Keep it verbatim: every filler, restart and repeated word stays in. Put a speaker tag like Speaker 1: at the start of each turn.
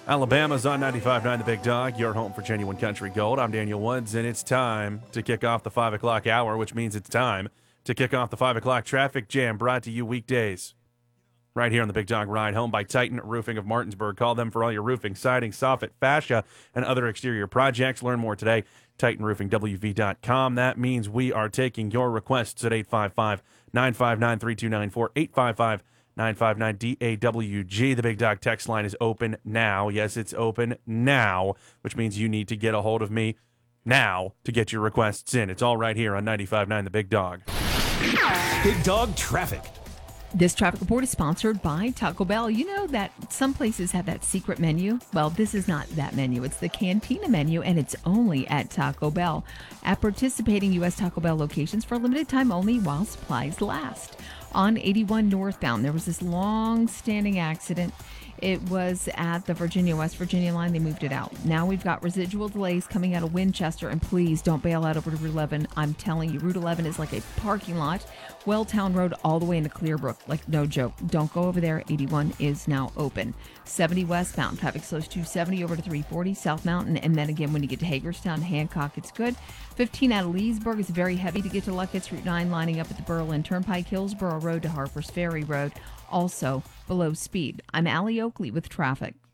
Speaker 1: Alabama's on ninety-five point nine The Big Dog, your home for genuine country gold. I'm Daniel Woods, and it's time to kick off the five o'clock hour, which means it's time to kick off the five o'clock traffic jam, brought to you weekdays right here on the Big Dog Ride, home by Titan Roofing of Martinsburg. Call them for all your roofing, siding, soffit, fascia, and other exterior projects. Learn more today, titan roofing w v dot com. That means we are taking your requests at eight five five, nine five nine, three two nine four, eight five five, nine five nine, D A W G. The Big Dog text line is open now. Yes, it's open now, which means you need to get a hold of me now to get your requests in. It's all right here on ninety-five point nine The Big Dog.
Speaker 2: Big Dog Traffic.
Speaker 3: This traffic report is sponsored by Taco Bell. You know that some places have that secret menu? Well, this is not that menu. It's the Cantina menu, and it's only at Taco Bell. At participating U S Taco Bell locations for a limited time only while supplies last. On eighty-one northbound, there was this long-standing accident. It was at the Virginia, West Virginia line. They moved it out. Now we've got residual delays coming out of Winchester, and please don't bail out over to Route eleven. I'm telling you, Route eleven is like a parking lot. Welltown Road all the way into Clearbrook. Like, no joke. Don't go over there. eighty-one is now open. seventy westbound. Traffic slows two seventy over to three forty South Mountain. And then again, when you get to Hagerstown, Hancock, it's good. fifteen out of Leesburg is very heavy to get to Luckett's. Route nine lining up at the Berlin Turnpike. Hillsborough Road to Harper's Ferry Road, also below speed. I'm Allie Oakley with traffic.